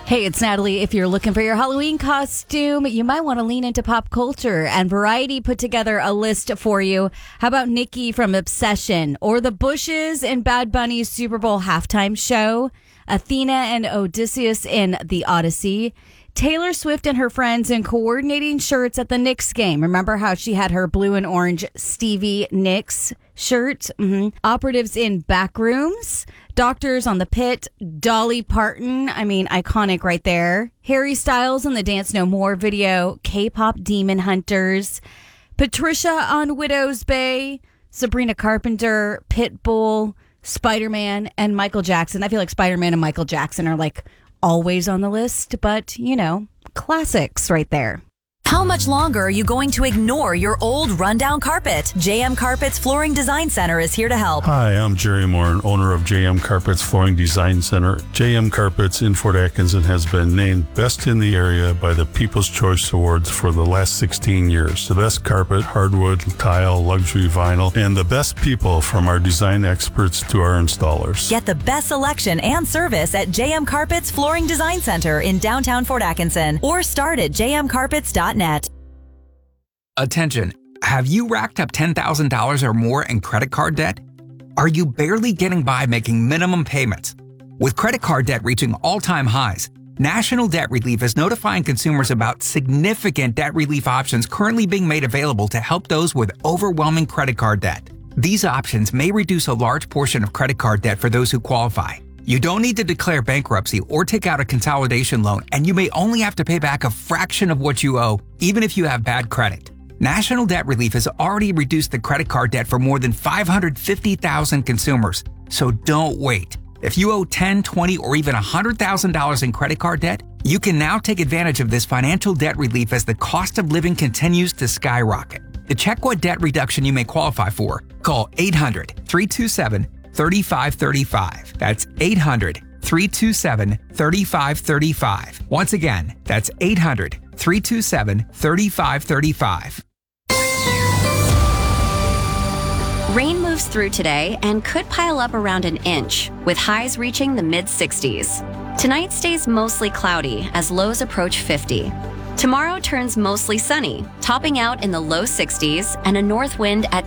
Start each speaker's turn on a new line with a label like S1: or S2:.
S1: Hey, it's Natalie. If you're looking for your Halloween costume, you might want to lean into pop culture. And Variety put together a list for you. How about Nikki from Obsession? Or the Bushes in Bad Bunny's Super Bowl halftime show? Athena and Odysseus in The Odyssey? Taylor Swift and her friends in coordinating shirts at the Knicks game. Remember how she had her blue and orange Stevie Nicks shirt? Operatives in Backrooms. Doctors on the Pit. Dolly Parton. I mean, iconic right there. Harry Styles in the Dance No More video. K-pop Demon Hunters. Patricia on Widow's Bay. Sabrina Carpenter. Pitbull. Spider-Man and Michael Jackson. I feel like Spider-Man and Michael Jackson are like always on the list, but, you know, classics right there.
S2: How much longer are you going to ignore your old rundown carpet? JM Carpets Flooring Design Center is here to help.
S3: Hi, I'm Jerry Moore, owner of JM Carpets Flooring Design Center. JM Carpets in Fort Atkinson has been named Best in the Area by the People's Choice Awards for the last 16 years. The best carpet, hardwood, tile, luxury vinyl, and the best people from our design experts to our installers.
S2: Get the best selection and service at JM Carpets Flooring Design Center in downtown Fort Atkinson or start at jmcarpets.net.
S4: Attention, have you racked up $10,000 or more in credit card debt? Are you barely getting by making minimum payments? With credit card debt reaching all-time highs, National Debt Relief is notifying consumers about significant debt relief options currently being made available to help those with overwhelming credit card debt. These options may reduce a large portion of credit card debt for those who qualify. You don't need to declare bankruptcy or take out a consolidation loan, and you may only have to pay back a fraction of what you owe, even if you have bad credit. National Debt Relief has already reduced the credit card debt for more than 550,000 consumers, so don't wait. If you owe $10,000, $20,000, or even $100,000 in credit card debt, you can now take advantage of this financial debt relief as the cost of living continues to skyrocket. To check what debt reduction you may qualify for, call 800-327-3535. That's 800-327-3535. Once again, that's 800-327-3535.
S5: Rain moves through today and could pile up around an inch, with highs reaching the mid-60s. Tonight stays mostly cloudy as lows approach 50. Tomorrow turns mostly sunny, topping out in the low 60s and a north wind at